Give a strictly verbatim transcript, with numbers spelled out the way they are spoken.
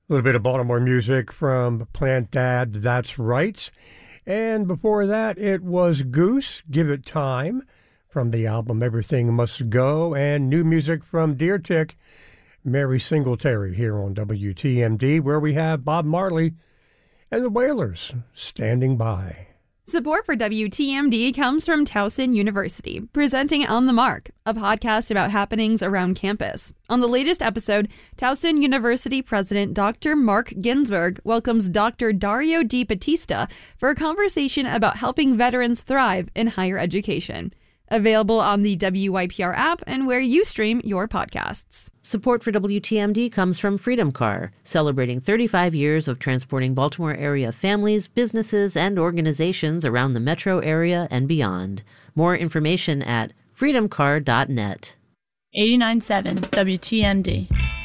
A little bit of Baltimore music from Plant Dad, That's Right. And before that, it was Goose, Give It Time, from the album Everything Must Go, and new music from Deer Tick, Mary Singletary, here on W T M D, where we have Bob Marley and the Wailers standing by. Support for W T M D comes from Towson University, presenting On the Mark, a podcast about happenings around campus. On the latest episode, Towson University President Doctor Mark Ginsberg welcomes Doctor Dario Di Battista for a conversation about helping veterans thrive in higher education. Available on the W Y P R app and where you stream your podcasts. Support for W T M D comes from Freedom Car, celebrating thirty-five years of transporting Baltimore area families, businesses, and organizations around the metro area and beyond. More information at freedom car dot net. eighty-nine point seven W T M D.